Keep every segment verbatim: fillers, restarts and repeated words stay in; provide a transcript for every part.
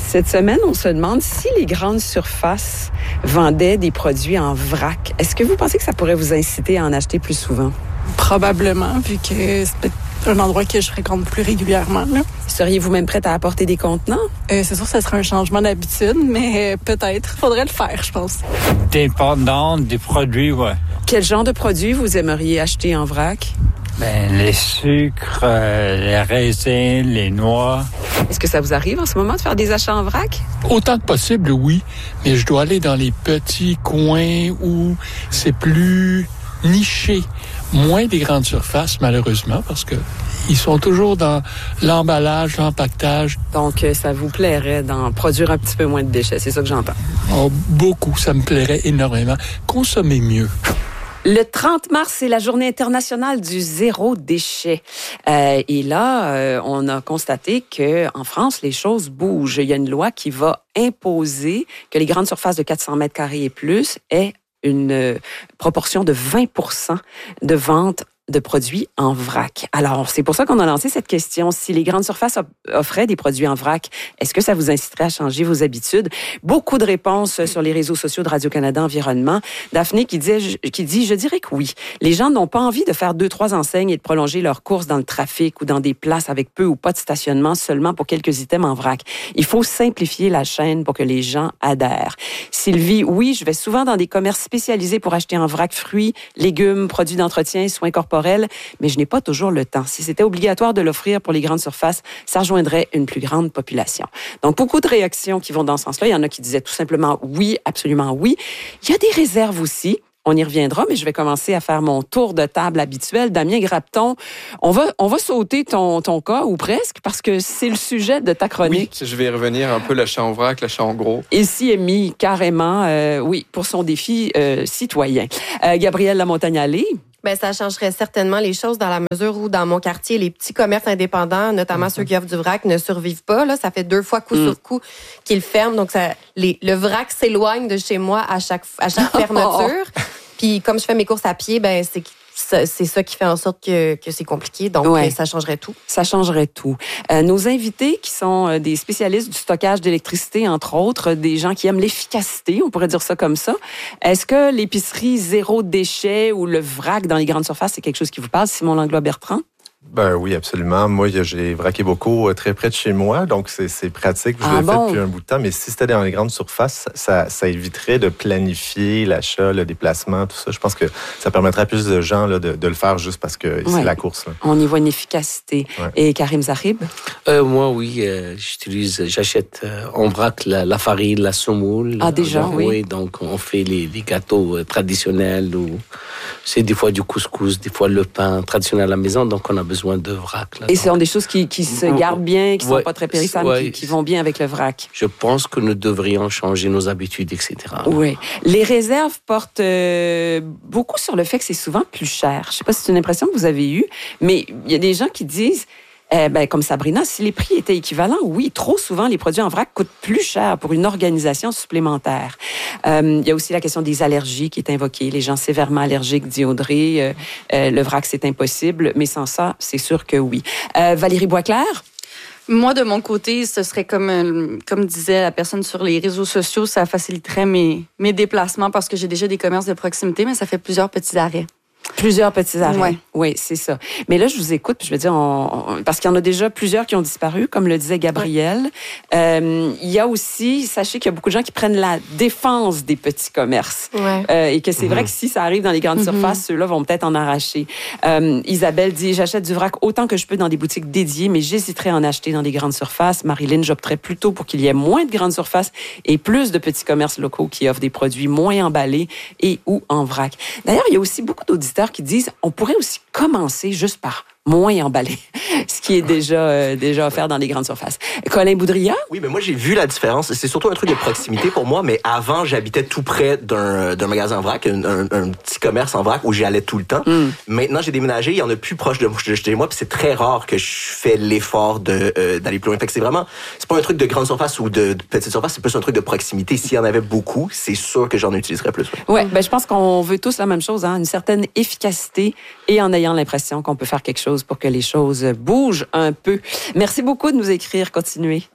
Cette semaine, on se demande si les grandes surfaces vendaient des produits en vrac. Est-ce que vous pensez que ça pourrait vous inciter à en acheter plus souvent? Probablement, vu que c'est peut-être un endroit que je fréquente plus régulièrement. Là. Seriez-vous même prête à apporter des contenants? Euh, c'est sûr que ce serait un changement d'habitude, mais euh, peut-être. Faudrait le faire, je pense. Dépendant des produits, ouais. Quel genre de produits vous aimeriez acheter en vrac? Ben, les sucres, euh, les raisins, les noix. Est-ce que ça vous arrive en ce moment de faire des achats en vrac? Autant que possible, oui. Mais je dois aller dans les petits coins où c'est plus niché. Moins des grandes surfaces, malheureusement, parce que ils sont toujours dans l'emballage, l'empaquetage. Donc, ça vous plairait d'en produire un petit peu moins de déchets, c'est ça que j'entends? Oh, beaucoup, ça me plairait énormément. Consommer mieux. Le trente mars, c'est la journée internationale du zéro déchet. Euh, et là, euh, on a constaté qu'en France, les choses bougent. Il y a une loi qui va imposer que les grandes surfaces de quatre cents mètres carrés et plus aient une euh, proportion de vingt pour cent de vente de produits en vrac. Alors, c'est pour ça qu'on a lancé cette question. Si les grandes surfaces offraient des produits en vrac, est-ce que ça vous inciterait à changer vos habitudes? Beaucoup de réponses sur les réseaux sociaux de Radio-Canada Environnement. Daphné qui dit, qui dit, je dirais que oui. Les gens n'ont pas envie de faire deux, trois enseignes et de prolonger leurs courses dans le trafic ou dans des places avec peu ou pas de stationnement seulement pour quelques items en vrac. Il faut simplifier la chaîne pour que les gens adhèrent. Sylvie, oui, je vais souvent dans des commerces spécialisés pour acheter en vrac fruits, légumes, produits d'entretien, soins corporels, mais je n'ai pas toujours le temps. Si c'était obligatoire de l'offrir pour les grandes surfaces, ça rejoindrait une plus grande population. Donc, beaucoup de réactions qui vont dans ce sens-là. Il y en a qui disaient tout simplement oui, absolument oui. Il y a des réserves aussi. On y reviendra, mais je vais commencer à faire mon tour de table habituel. Damien Grapton, on va, on va sauter ton, ton cas, ou presque, parce que c'est le sujet de ta chronique. Oui, je vais revenir un peu l'achat en vrac, l'achat en gros. Ici est mis carrément, euh, oui, pour son défi euh, citoyen. Euh, Gabrielle Lamontagne-Allé. Ben, ça changerait certainement les choses dans la mesure où, dans mon quartier, les petits commerces indépendants, notamment mm-hmm. ceux qui offrent du vrac, ne survivent pas. Là, ça fait deux fois coup mm. sur coup qu'ils ferment. Donc, ça, les, le vrac s'éloigne de chez moi à chaque, à chaque fermeture. Puis, comme je fais mes courses à pied, ben c'est c'est ça qui fait en sorte que, que c'est compliqué. Donc, ouais. ça changerait tout. Ça changerait tout. Euh, nos invités, qui sont des spécialistes du stockage d'électricité, entre autres, des gens qui aiment l'efficacité, on pourrait dire ça comme ça. Est-ce que l'épicerie zéro déchet ou le vrac dans les grandes surfaces, c'est quelque chose qui vous parle, Simon Langlois-Bertrand? Ben oui, absolument. Moi, j'ai vraqué beaucoup très près de chez moi, donc c'est, c'est pratique. Je ah l'ai bon? fait depuis un bout de temps, mais si c'était dans les grandes surfaces, ça, ça éviterait de planifier l'achat, le déplacement, tout ça. Je pense que ça permettrait à plus de gens là, de, de le faire juste parce que c'est ouais. la course. Là. On y voit une efficacité. Ouais. Et Karim Zahib? Euh, moi, oui, euh, j'utilise, j'achète euh, en vrac la, la farine, la semoule. Ah, déjà, donc, oui. oui. Donc, on fait les, les gâteaux traditionnels ou c'est des fois du couscous, des fois le pain traditionnel à la maison, donc on a besoin de vrac. Là, et donc. ce sont des choses qui, qui se gardent bien, qui ne ouais, sont pas très périssables, ouais, qui, qui vont bien avec le vrac. Je pense que nous devrions changer nos habitudes, et cetera. Oui. Les réserves portent euh, beaucoup sur le fait que c'est souvent plus cher. Je ne sais pas si c'est une impression que vous avez eue, mais il y a des gens qui disent... Eh ben, comme Sabrina, si les prix étaient équivalents, oui, trop souvent, les produits en vrac coûtent plus cher pour une organisation supplémentaire. Euh, il y a aussi la question des allergies qui est invoquée. Les gens sévèrement allergiques, dit Audrey, euh, euh, le vrac, c'est impossible, mais sans ça, c'est sûr que oui. Euh, Valérie Boisclair? Moi, de mon côté, ce serait comme, comme disait la personne sur les réseaux sociaux, ça faciliterait mes, mes déplacements parce que j'ai déjà des commerces de proximité, mais ça fait plusieurs petits arrêts. Plusieurs petits arrêts. Ouais. Oui, c'est ça. Mais là, je vous écoute, puis je veux dire, on, on, parce qu'il y en a déjà plusieurs qui ont disparu, comme le disait Gabrielle. Ouais. Euh, il y a aussi, sachez qu'il y a beaucoup de gens qui prennent la défense des petits commerces. Ouais. Euh, et que c'est mm-hmm. vrai que si ça arrive dans les grandes mm-hmm. surfaces, ceux-là vont peut-être en arracher. Euh, Isabelle dit, j'achète du vrac autant que je peux dans des boutiques dédiées, mais j'hésiterais à en acheter dans des grandes surfaces. Marilyn, j'opterais plutôt pour qu'il y ait moins de grandes surfaces et plus de petits commerces locaux qui offrent des produits moins emballés et ou en vrac. D'ailleurs, il y a aussi beaucoup d'auditeurs qui disent, on pourrait aussi commencer juste par moins emballé, ce qui est déjà, euh, déjà offert dans les grandes surfaces. Colin Boudria? Oui, mais moi, j'ai vu la différence. C'est surtout un truc de proximité pour moi, mais avant, j'habitais tout près d'un, d'un magasin en vrac, un, un, un petit commerce en vrac où j'y allais tout le temps. Mm. Maintenant, j'ai déménagé, il y en a plus proche de chez moi, puis c'est très rare que je fais l'effort de, euh, d'aller plus loin. Fait que c'est vraiment, c'est pas un truc de grande surface ou de, de petite surface, c'est plus un truc de proximité. S'il y en avait beaucoup, c'est sûr que j'en utiliserais plus. Oui, ouais, ben, je pense qu'on veut tous la même chose, hein, une certaine efficacité et en ayant l'impression qu'on peut faire quelque chose pour que les choses bougent un peu. Merci beaucoup de nous écrire. Continuez.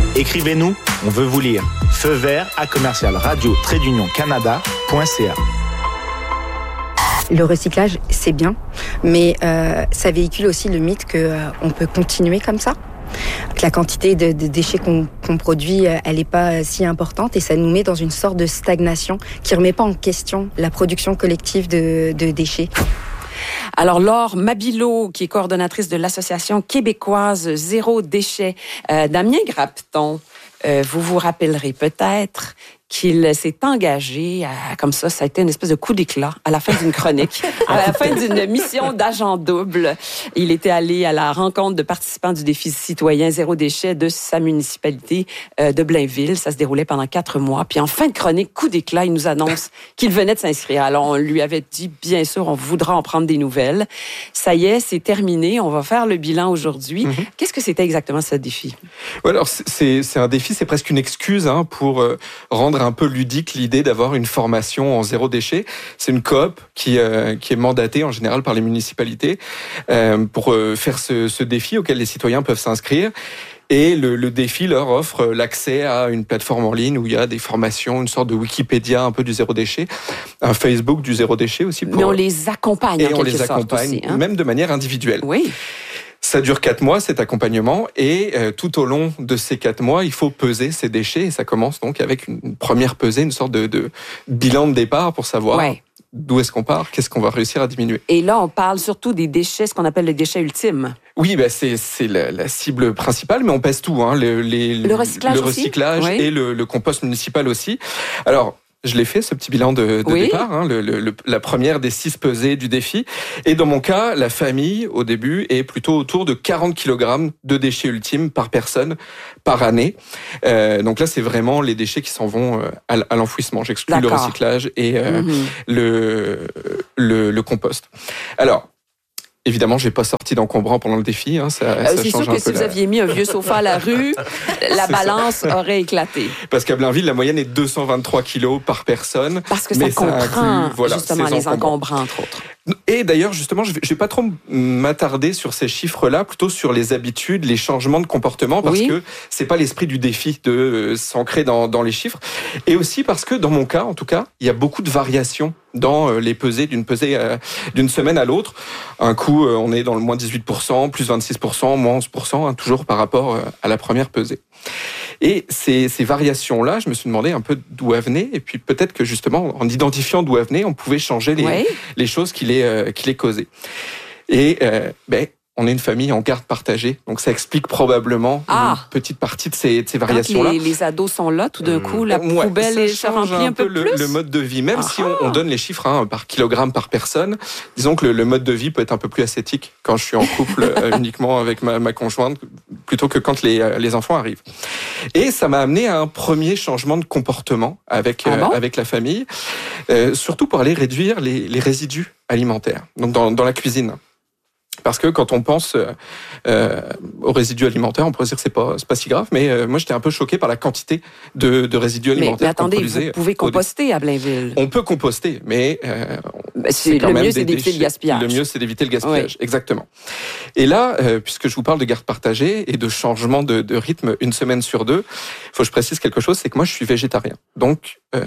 Écrivez-nous, on veut vous lire. Feu vert à commercial radio trait d'union canada point c a. Le recyclage, c'est bien, mais euh, ça véhicule aussi le mythe qu'on euh, peut continuer comme ça. Que la quantité de, de déchets qu'on, qu'on produit, elle n'est pas si importante et ça nous met dans une sorte de stagnation qui ne remet pas en question la production collective de, de déchets. Alors, Laure Mabilot, qui est coordonnatrice de l'Association québécoise Zéro Déchet. Euh, Damien Grapton, euh, vous vous rappellerez peut-être qu'il s'est engagé à, comme ça, ça a été une espèce de coup d'éclat à la fin d'une chronique, à la fin d'une mission d'agent double. Il était allé à la rencontre de participants du défi citoyen Zéro Déchet de sa municipalité euh, de Blainville. Ça se déroulait pendant quatre mois. Puis en fin de chronique, coup d'éclat, il nous annonce qu'il venait de s'inscrire. Alors, on lui avait dit, bien sûr, on voudra en prendre des nouvelles. Ça y est, c'est terminé. On va faire le bilan aujourd'hui. Mm-hmm. Qu'est-ce que c'était exactement ce défi? Ouais, alors, c'est, c'est un défi, c'est presque une excuse hein, pour euh, rendre un peu ludique l'idée d'avoir une formation en zéro déchet. C'est une coop qui, euh, qui est mandatée en général par les municipalités euh, pour euh, faire ce, ce défi auquel les citoyens peuvent s'inscrire. Et le, le défi leur offre l'accès à une plateforme en ligne où il y a des formations, une sorte de Wikipédia un peu du zéro déchet, un Facebook du zéro déchet aussi. Pour... Mais on les accompagne en et on quelque les accompagne, sorte aussi, hein? Même de manière individuelle. Oui. Ça dure quatre mois, cet accompagnement, et euh, tout au long de ces quatre mois, il faut peser ces déchets, et ça commence donc avec une première pesée, une sorte de, de bilan de départ pour savoir ouais. d'où est-ce qu'on part, qu'est-ce qu'on va réussir à diminuer. Et là, on parle surtout des déchets, ce qu'on appelle les déchets ultimes. Oui, ben c'est, c'est la, la cible principale, mais on pèse tout, hein, les, les, le recyclage, le recyclage aussi? Oui. et le, le compost municipal aussi. Alors, je l'ai fait, ce petit bilan de, de oui. départ, hein, le, le, la première des six pesées du défi. Et dans mon cas, la famille, au début, est plutôt autour de quarante kilogrammes de déchets ultimes par personne, par année. Euh, donc là, c'est vraiment les déchets qui s'en vont à, à l'enfouissement. J'exclus D'accord. le recyclage et euh, mm-hmm. le, le, le compost. Alors, évidemment, j'ai pas sorti d'encombrant pendant le défi. Hein, ça, euh, ça c'est change sûr un que peu si la... vous aviez mis un vieux sofa à la rue, la c'est balance ça. aurait éclaté. Parce qu'à Blainville, la moyenne est deux cent vingt-trois kilos par personne. Parce que ça mais comprend ça inclut, voilà, justement les encombrants, entre autres. Et d'ailleurs, justement, je vais, je vais pas trop m'attarder sur ces chiffres-là, plutôt sur les habitudes, les changements de comportement, parce oui. que c'est pas l'esprit du défi de euh, s'ancrer dans, dans les chiffres. Et aussi parce que, dans mon cas, en tout cas, il y a beaucoup de variations dans euh, les pesées, d'une pesée euh, d'une semaine à l'autre. Un coup, euh, on est dans le moins dix-huit pour cent, plus vingt-six pour cent, moins onze pour cent, hein, toujours par rapport euh, à la première pesée. Et ces, ces variations-là, je me suis demandé un peu d'où elles venaient, et puis peut-être que justement, en identifiant d'où elles venaient, on pouvait changer les, oui. les choses qui les, euh, qui les causaient. Et euh, ben, on est une famille en garde partagée, donc ça explique probablement ah. une petite partie de ces, de ces variations-là. Les, les ados sont là, tout d'un coup, la ouais, poubelle est remplie un, un peu, peu le, plus. Le mode de vie, même ah. si on, on donne les chiffres hein, par kilogramme par personne, disons que le, le mode de vie peut être un peu plus ascétique quand je suis en couple euh, uniquement avec ma, ma conjointe, plutôt que quand les, les enfants arrivent. Et ça m'a amené à un premier changement de comportement avec, ah bon euh, avec la famille, euh, surtout pour aller réduire les, les résidus alimentaires, donc dans, dans la cuisine. Parce que quand on pense euh, aux résidus alimentaires, on pourrait dire que c'est pas c'est pas si grave, mais euh, moi j'étais un peu choqué par la quantité de, de résidus alimentaires. Mais, mais attendez, vous pouvez composter à Blainville. On peut composter, mais euh, ben, c'est, c'est quand le même mieux c'est d'éviter déchets. le gaspillage. Le mieux c'est d'éviter le gaspillage, oui. exactement. Et là, euh, puisque je vous parle de garde partagée et de changement de, de rythme une semaine sur deux, il faut que je précise quelque chose, c'est que moi je suis végétarien, donc euh,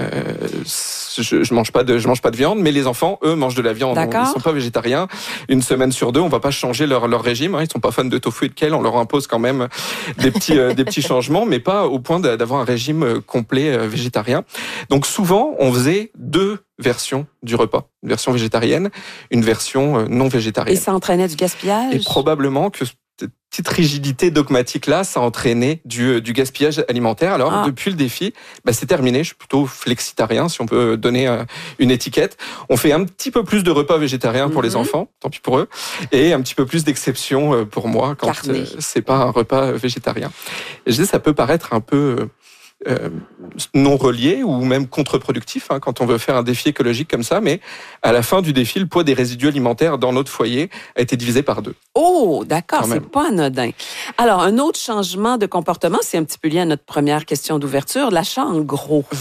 je, je mange pas de je mange pas de viande, mais les enfants eux mangent de la viande, D'accord. ils sont pas végétariens. Une semaine sur deux, on va pas changer leur leur régime, hein, ils sont pas fans de tofu et de kale, on leur impose quand même des petits euh, des petits changements, mais pas au point d'avoir un régime complet euh, végétarien. Donc souvent, on faisait deux versions du repas, une version végétarienne, une version euh, non végétarienne. Et ça entraînait du gaspillage. Et probablement que cette petite rigidité dogmatique là, ça entraînait du du gaspillage alimentaire. Alors ah. depuis le défi, bah, c'est terminé. Je suis plutôt flexitarien, si on peut donner euh, une étiquette. On fait un petit peu plus de repas végétariens pour mm-hmm. les enfants, tant pis pour eux, et un petit peu plus d'exceptions euh, pour moi quand euh, c'est pas un repas végétarien. Et je dis, ça peut paraître un peu euh, Euh, non relié ou même contre-productif hein, quand on veut faire un défi écologique comme ça, mais à la fin du défi, le poids des résidus alimentaires dans notre foyer a été divisé par deux. Oh, d'accord, c'est pas anodin. Alors, un autre changement de comportement, c'est un petit peu lié à notre première question d'ouverture, l'achat en gros. Voilà.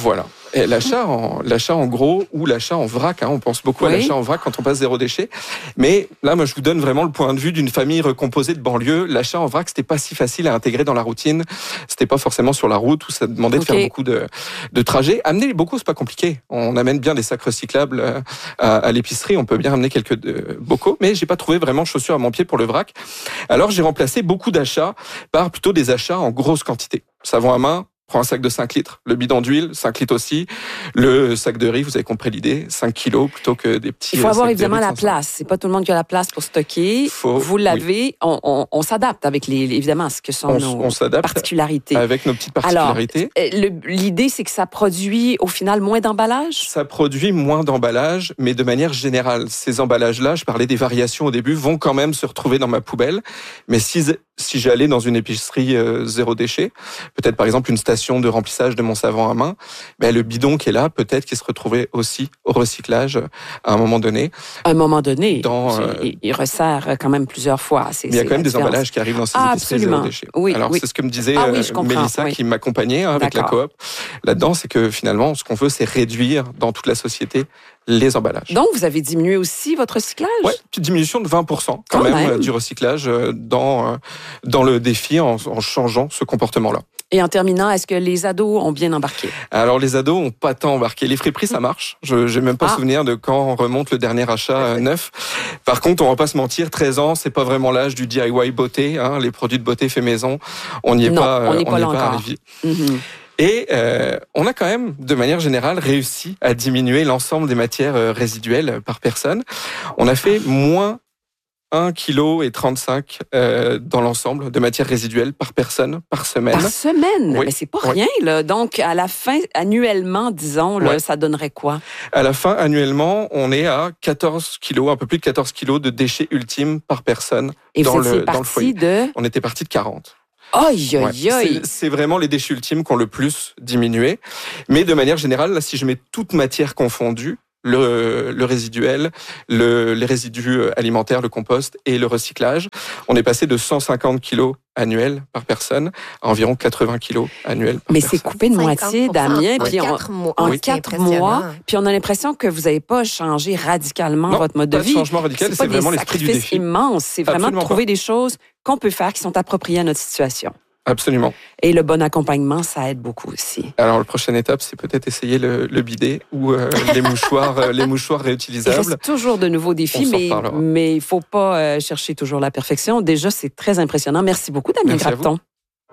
Et l'achat en, l'achat en gros ou l'achat en vrac, hein, on pense beaucoup oui. à l'achat en vrac quand on passe zéro déchet. Mais là, moi, je vous donne vraiment le point de vue d'une famille recomposée de banlieue. L'achat en vrac, c'était pas si facile à intégrer dans la routine. C'était pas forcément sur la route où ça demandait okay. de faire beaucoup de, de trajets. Amener les bocaux, c'est pas compliqué. On amène bien des sacs recyclables à, à l'épicerie. On peut bien amener quelques de, bocaux, mais j'ai pas trouvé vraiment chaussures à mon pied pour le vrac. Alors, j'ai remplacé beaucoup d'achats par plutôt des achats en grosse quantité. Savon à main, prends un sac de cinq litres. Le bidon d'huile, cinq litres aussi. Le sac de riz, vous avez compris l'idée, cinq kilos plutôt que des petits. Il faut avoir évidemment la place. C'est pas tout le monde qui a la place pour stocker. Faut, vous l'avez. Oui. On, on, on s'adapte avec les, évidemment, ce que sont on, nos on particularités. Avec nos petites particularités. Alors, le, l'idée, c'est que ça produit au final moins d'emballage? Ça produit moins d'emballage, mais de manière générale. Ces emballages-là, je parlais des variations au début, vont quand même se retrouver dans ma poubelle. Mais si, si j'allais dans une épicerie euh, zéro déchet, peut-être par exemple une station de remplissage de mon savon à main, ben le bidon qui est là, peut-être qu'il se retrouvait aussi au recyclage à un moment donné. À un moment donné, dans, euh, il, il resserre quand même plusieurs fois. C'est, mais il y a quand même des emballages qui arrivent dans ces ah, épiceries zéro déchet. Oui, Alors oui. c'est ce que me disait ah, oui, Mélissa oui. qui m'accompagnait hein, avec D'accord. la coop. Là-dedans, c'est que finalement, ce qu'on veut, c'est réduire dans toute la société les emballages. Donc, vous avez diminué aussi votre recyclage? Oui, petite diminution de vingt pour cent quand, quand même, même du recyclage dans, dans le défi en, en changeant ce comportement-là. Et en terminant, est-ce que les ados ont bien embarqué? Alors, les ados ont pas tant embarqué. Les friperies, ça marche. Je n'ai même pas ah. souvenir de quand on remonte le dernier achat euh, neuf. Par contre, on va pas se mentir, treize ans, c'est pas vraiment l'âge du D I Y beauté. Hein, les produits de beauté fait maison, on n'y est non, pas, on n'est on pas n'est là pas encore. arrivé. Mm-hmm. Et euh, on a quand même, de manière générale, réussi à diminuer l'ensemble des matières euh, résiduelles par personne. On a fait moins un virgule trente-cinq kilos euh, dans l'ensemble de matières résiduelles par personne, par semaine. Par semaine? Oui. Mais c'est pas oui. rien, là. Donc, à la fin, annuellement, disons, là, ouais. ça donnerait quoi? À la fin, annuellement, on est à quatorze kilos, un peu plus de quatorze kilos de déchets ultimes par personne. Et dans vous le, étiez dans le foyer. De... On était parti de quarante. Aïe, aïe, aïe. C'est, c'est vraiment les déchets ultimes qui ont le plus diminué. Mais de manière générale, là, si je mets toute matière confondue, le, le résiduel, le, les résidus alimentaires, le compost et le recyclage, on est passé de cent cinquante kilos annuels par personne à environ quatre-vingts kilos annuels par Mais personne. c'est coupé de moitié, Damien, en puis quatre on, mois. en Oui. quatre mois, puis on a l'impression que vous n'avez pas changé radicalement non, votre mode de vie. Non, pas de changement radical, c'est, c'est vraiment l'esprit du défi. C'est immense, c'est vraiment Absolument de trouver pas. des choses qu'on peut faire qui sont appropriées à notre situation. Absolument. Et le bon accompagnement, ça aide beaucoup aussi. Alors, la prochaine étape, c'est peut-être essayer le, le bidet ou euh, les mouchoirs, euh, les mouchoirs réutilisables. Il reste toujours de nouveaux défis, mais, mais il ne faut pas euh, chercher toujours la perfection. Déjà, c'est très impressionnant. Merci beaucoup, Damien Grapton.